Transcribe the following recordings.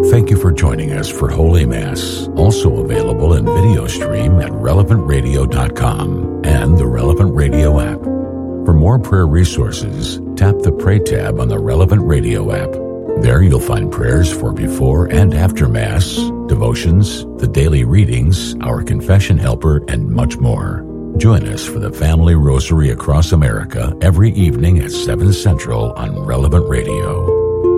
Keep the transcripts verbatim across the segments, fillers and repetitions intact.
Thank you for joining us for Holy Mass, also available in video stream at relevant radio dot com and the Relevant Radio app. For more prayer resources, tap the Pray tab on the Relevant Radio app. There you'll find prayers for before and after Mass, devotions, the daily readings, our confession helper, and much more. Join us for the Family Rosary across America every evening at seven Central on Relevant Radio.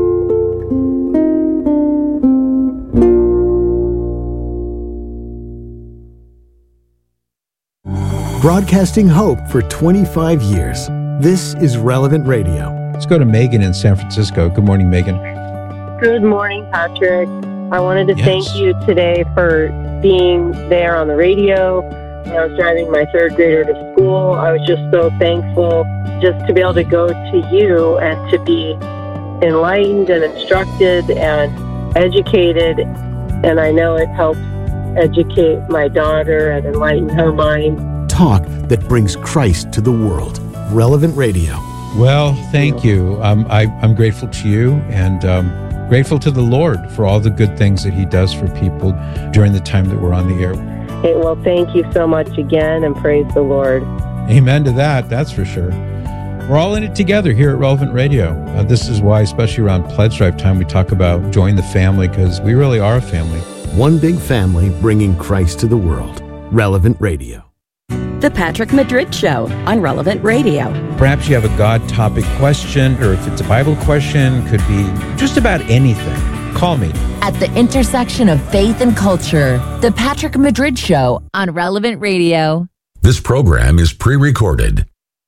Broadcasting hope for twenty-five years. This is Relevant Radio. Let's go to Megan in San Francisco. Good morning, Megan. Good morning, Patrick. I wanted to Yes. thank you today for being there on the radio. When I was driving my third grader to school, I was just so thankful just to be able to go to you and to be enlightened and instructed and educated. And I know it helps educate my daughter and enlighten her mind. Talk that brings Christ to the world. Relevant Radio. Well, thank you. Um, I, I'm grateful to you and um, grateful to the Lord for all the good things that He does for people during the time that we're on the air. Hey, well, thank you so much again, and praise the Lord. Amen to that, that's for sure. We're all in it together here at Relevant Radio. Uh, this is why, especially around Pledge Drive time, we talk about join the family, because we really are a family. One big family bringing Christ to the world. Relevant Radio. The Patrick Madrid Show on Relevant Radio. Perhaps you have a God topic question, or if it's a Bible question, could be just about anything. Call me. At the intersection of faith and culture, The Patrick Madrid Show on Relevant Radio. This program is pre-recorded.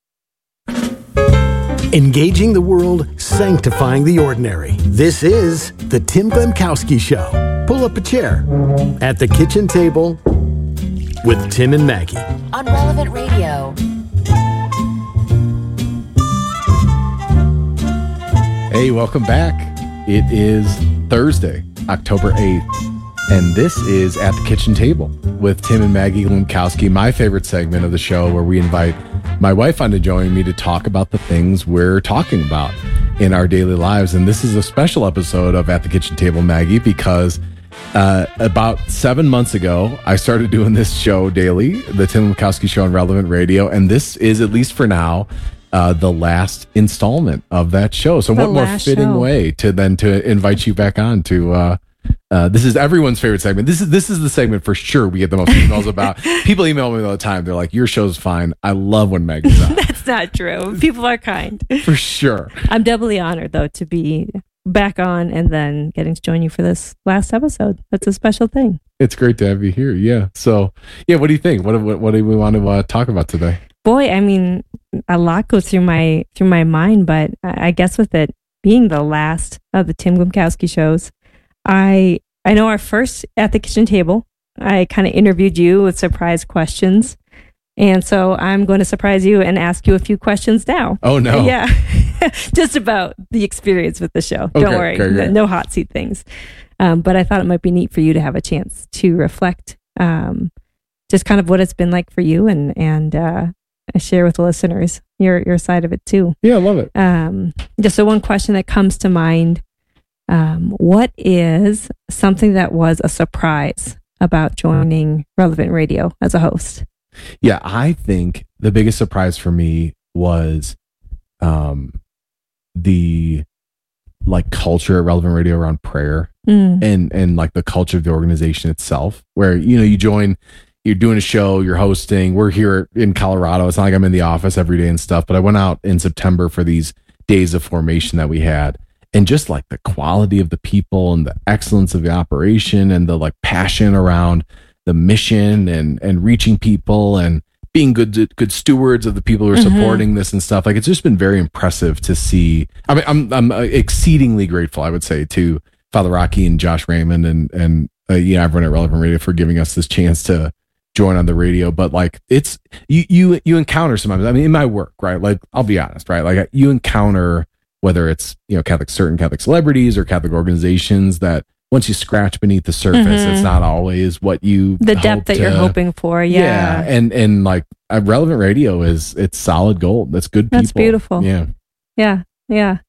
Engaging the world, sanctifying the ordinary. This is the Tim Glemkowski Show. Pull up a chair at the kitchen table with Tim and Maggie. On Relevant Radio. Hey, welcome back. It is Thursday, October eighth, and this is At the Kitchen Table with Tim and Maggie Glemkowski, my favorite segment of the show where we invite my wife on to join me to talk about the things we're talking about in our daily lives. And this is a special episode of At the Kitchen Table, Maggie, because uh, about seven months ago, I started doing this show daily, the Tim Glemkowski Show on Relevant Radio, and this is, at least for now, Uh, the last installment of that show. So The what more last fitting show. way to then to invite you back on to uh, uh, this is everyone's favorite segment. This is this is the segment for sure we get the most emails about. People email me all the time. They're like, your show's fine. I love when Maggie's on. That's not true. People are kind. For sure. I'm doubly honored, though, to be back on and then getting to join you for this last episode. That's a special thing. It's great to have you here. Yeah. So yeah, what do you think? What what, what do we want to uh, talk about today? Boy, I mean, a lot goes through my through my mind, but I I guess with it being the last of the Tim Glemkowski shows, I I know our first At the Kitchen Table, I kind of interviewed you with surprise questions. And so I'm going to surprise you and ask you a few questions now. Oh, no. Yeah. Just about the experience with the show. Okay, Don't worry. okay, No, okay. no hot seat things. Um, but I thought it might be neat for you to have a chance to reflect um, just kind of what it's been like for you and, and uh, share with the listeners your, your side of it too. Yeah, I love it. Um, just so one question that comes to mind, um, what is something that was a surprise about joining Relevant Radio as a host? Yeah, I think the biggest surprise for me was um, the like culture at Relevant Radio around prayer Mm. and and like the culture of the organization itself, where you know you join, you're doing a show, you're hosting. We're here in Colorado. It's not like I'm in the office every day and stuff, but I went out in September for these days of formation that we had, and just like the quality of the people and the excellence of the operation and the like passion around the mission and and reaching people and being good good stewards of the people who are Mhm. supporting this and stuff. Like it's just been very impressive to see. I mean, I'm I'm exceedingly grateful, I would say, to Father Rocky and Josh Raymond and and uh, yeah, everyone at Relevant Radio for giving us this chance to join on the radio. But like it's you you you encounter sometimes. I mean, in my work, right? Like I'll be honest, right? Like you encounter whether it's you know Catholic certain Catholic celebrities or Catholic organizations that once you scratch beneath the surface, Mhm. it's not always what you The hope depth that to- you're hoping for. Yeah. and and like uh, Relevant Radio is it's solid gold. That's good people. That's beautiful. Yeah. Yeah. Yeah.